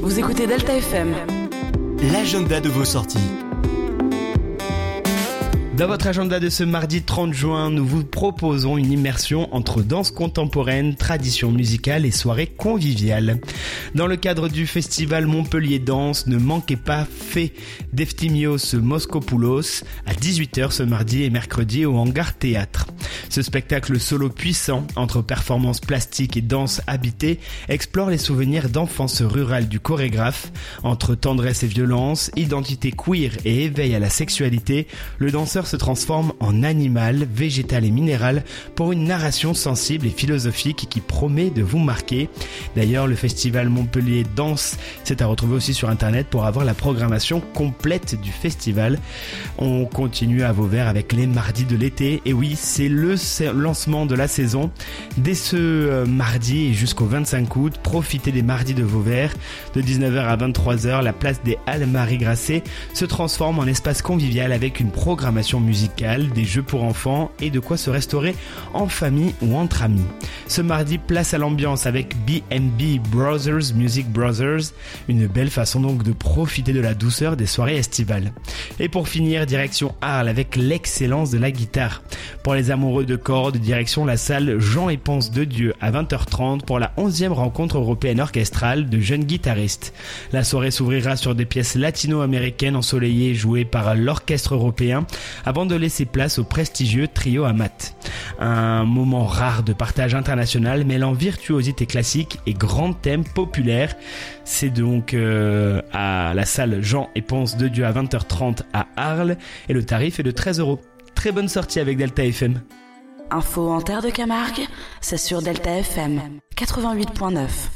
Vous écoutez Delta FM. L'agenda de vos sorties. Dans votre agenda de ce mardi 30 juin, nous vous proposons une immersion entre danse contemporaine, tradition musicale et soirée conviviale. Dans le cadre du festival Montpellier Danse, ne manquez pas Fé d'Eftimios Moskopoulos à 18h ce mardi et mercredi au Hangar Théâtre. Ce spectacle solo puissant entre performances plastiques et danse habitée explore les souvenirs d'enfance rurale du chorégraphe. Entre tendresse et violence, identité queer et éveil à la sexualité, le danseur se transforme en animal, végétal et minéral pour une narration sensible et philosophique qui promet de vous marquer. D'ailleurs, le festival Montpellier Danse, c'est à retrouver aussi sur internet pour avoir la programmation complète du festival. On continue à Vauvert avec les mardis de l'été. Et oui, c'est le lancement de la saison. Dès ce mardi et jusqu'au 25 août, profitez des mardis de Vauvert. De 19h à 23h, la place des Halles Marie-Grasset se transforme en espace convivial avec une programmation musicale, des jeux pour enfants et de quoi se restaurer en famille ou entre amis. Ce mardi, place à l'ambiance avec B&B Brothers Music Brothers, une belle façon donc de profiter de la douceur des soirées estivales. Et pour finir, direction Arles avec l'excellence de la guitare. Pour les amoureux de cordes, direction la salle Jean et Ponce de Dieu à 20h30 pour la 11e rencontre européenne orchestrale de jeunes guitaristes. La soirée s'ouvrira sur des pièces latino-américaines ensoleillées jouées par l'orchestre européen avant de laisser place au prestigieux trio Amat. Un moment rare de partage international mêlant virtuosité classique et grands thèmes populaires. C'est donc à la salle Jean et Ponce de Dieu à 20h30 à Arles et le tarif est de 13€. Très bonne sortie avec Delta FM. Info en terre de Camargue, c'est sur Delta FM 88.9.